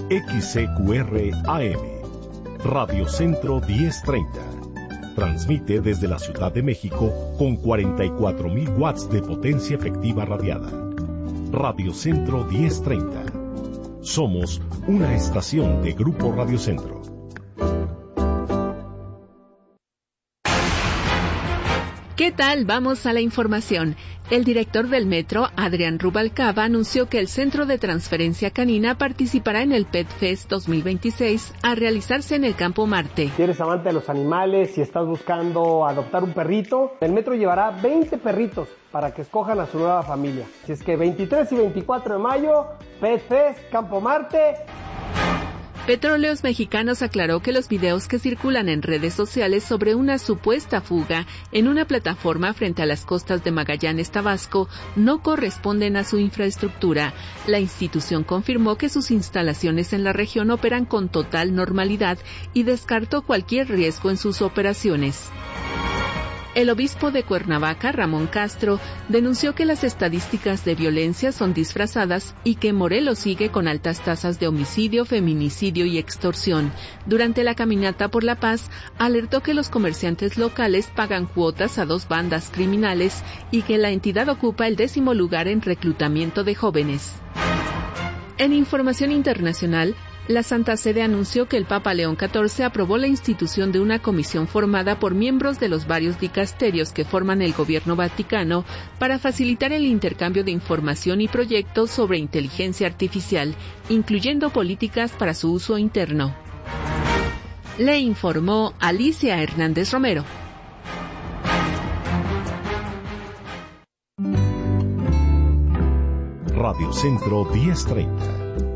XCQR AM, Radio Centro 1030. Transmite desde la Ciudad de México con 44.000 watts de potencia efectiva radiada. Radio Centro 1030. Somos una estación de Grupo Radio Centro. ¿Qué tal? Vamos a la información. El director del Metro, Adrián Rubalcaba, anunció que el Centro de Transferencia Canina participará en el Pet Fest 2026 a realizarse en el Campo Marte. Si eres amante de los animales, si estás buscando adoptar un perrito, el Metro llevará 20 perritos para que escojan a su nueva familia. Así es que 23 y 24 de mayo, Pet Fest, Campo Marte. Petróleos Mexicanos aclaró que los videos que circulan en redes sociales sobre una supuesta fuga en una plataforma frente a las costas de Magallanes, Tabasco, no corresponden a su infraestructura. La institución confirmó que sus instalaciones en la región operan con total normalidad y descartó cualquier riesgo en sus operaciones. El obispo de Cuernavaca, Ramón Castro, denunció que las estadísticas de violencia son disfrazadas y que Morelos sigue con altas tasas de homicidio, feminicidio y extorsión. Durante la caminata por la paz, alertó que los comerciantes locales pagan cuotas a 2 bandas criminales y que la entidad ocupa el 10º lugar en reclutamiento de jóvenes. En información internacional, la Santa Sede anunció que el Papa León XIV aprobó la institución de una comisión formada por miembros de los varios dicasterios que forman el gobierno vaticano para facilitar el intercambio de información y proyectos sobre inteligencia artificial, incluyendo políticas para su uso interno. Le informó Alicia Hernández Romero. Radio Centro 1030.